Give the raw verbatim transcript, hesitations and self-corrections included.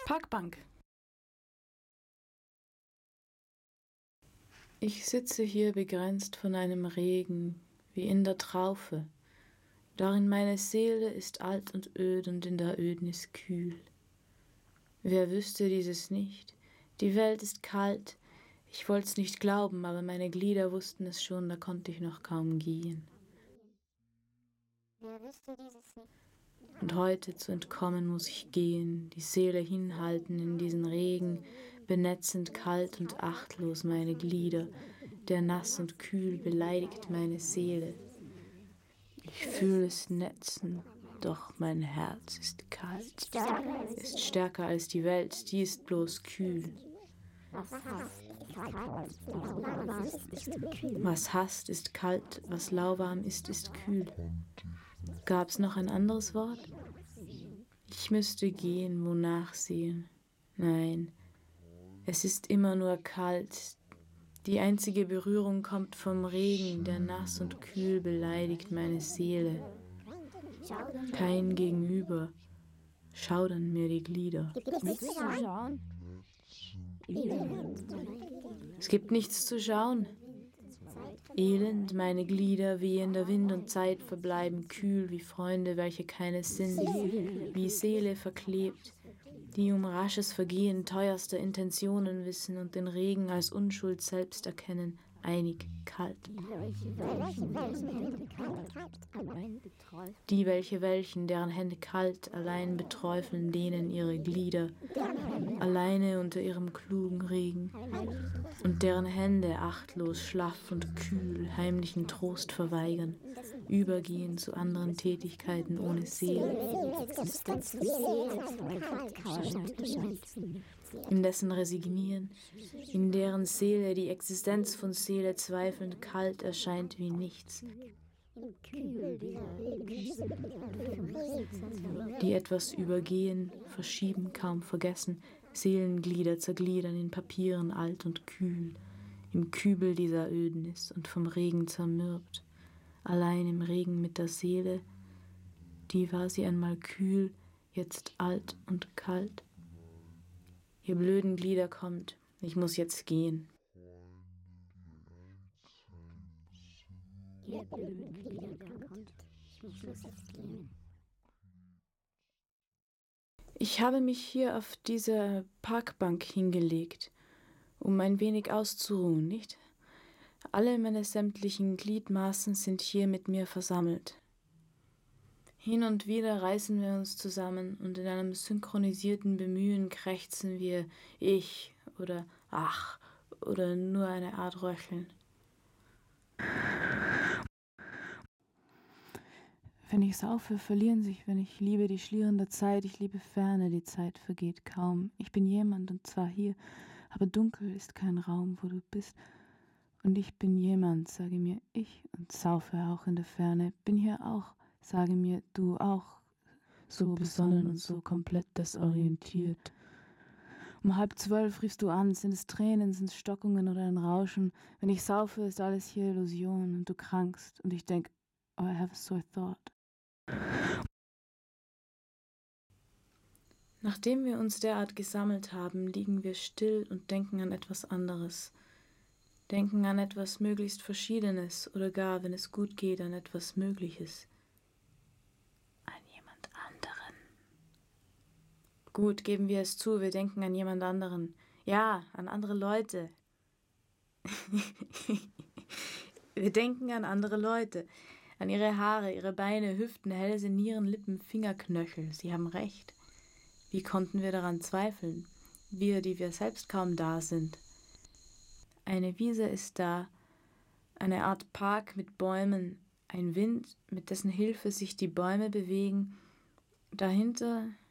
Parkbank. Ich sitze hier begrenzt von einem Regen, wie in der Traufe. Darin meine Seele ist alt und öd und in der Ödnis kühl. Wer wüsste dieses nicht? Die Welt ist kalt. Ich wollt's nicht glauben, aber meine Glieder wussten es schon, da konnte ich noch kaum gehen. Wer wüsste dieses nicht? Und heute zu entkommen muss ich gehen, die Seele hinhalten in diesen Regen, benetzend kalt und achtlos meine Glieder, der nass und kühl beleidigt meine Seele. Ich fühle es netzen, doch mein Herz ist kalt, ist stärker als die Welt, die ist bloß kühl. Was hasst, ist kalt, was lauwarm ist, ist kühl. Gab's noch ein anderes Wort? Ich müsste gehen, wonach sehen. Nein, es ist immer nur kalt. Die einzige Berührung kommt vom Regen, der nass und kühl beleidigt meine Seele. Kein Gegenüber, schaudern mir die Glieder. Es gibt nichts zu schauen. Elend, meine Glieder, wehender Wind und Zeit verbleiben kühl wie Freunde, welche keines sind, wie Seele verklebt, die um rasches Vergehen teuerster Intentionen wissen und den Regen als Unschuld selbst erkennen, einig, kalt. Die, welche welchen, deren Hände kalt, allein beträufeln denen ihre Glieder, alleine unter ihrem klugen Regen, und deren Hände achtlos, schlaff und kühl heimlichen Trost verweigern, übergehen zu anderen Tätigkeiten ohne Seele. Indessen resignieren, in deren Seele die Existenz von Seele zweifelnd kalt erscheint wie nichts. Die etwas übergehen, verschieben, kaum vergessen, Seelenglieder zergliedern in Papieren alt und kühl, im Kübel dieser Ödnis und vom Regen zermürbt, allein im Regen mit der Seele, die war sie einmal kühl, jetzt alt und kalt. Ihr blöden Glieder kommt, ich muss jetzt gehen. Ihr blöden Glieder kommt, ich muss jetzt gehen. Ich habe mich hier auf diese Parkbank hingelegt, um ein wenig auszuruhen, nicht? Alle meine sämtlichen Gliedmaßen sind hier mit mir versammelt. Hin und wieder reißen wir uns zusammen und in einem synchronisierten Bemühen krächzen wir ich oder ach oder nur eine Art Röcheln. Wenn ich saufe, verlieren sich, wenn ich liebe die schlierende Zeit, ich liebe Ferne, die Zeit vergeht kaum. Ich bin jemand und zwar hier, aber dunkel ist kein Raum, wo du bist. Und ich bin jemand, sage mir ich und saufe auch in der Ferne, bin hier auch, sage mir du auch, so besonnen und so komplett desorientiert. Um halb zwölf riefst du an, sind es Tränen, sind es Stockungen oder ein Rauschen? Wenn ich saufe, ist alles hier Illusion und du krankst und ich denk, oh, I have a sore thought. Nachdem wir uns derart gesammelt haben, liegen wir still und denken an etwas anderes. Denken an etwas möglichst Verschiedenes oder gar, wenn es gut geht, an etwas Mögliches. An jemand anderen. Gut, geben wir es zu, wir denken an jemand anderen. Ja, an andere Leute. Wir denken an andere Leute. An ihre Haare, ihre Beine, Hüften, Hälse, Nieren, Lippen, Fingerknöchel. Sie haben recht. Wie konnten wir daran zweifeln? Wir, die wir selbst kaum da sind. Eine Wiese ist da, eine Art Park mit Bäumen, ein Wind, mit dessen Hilfe sich die Bäume bewegen. Dahinter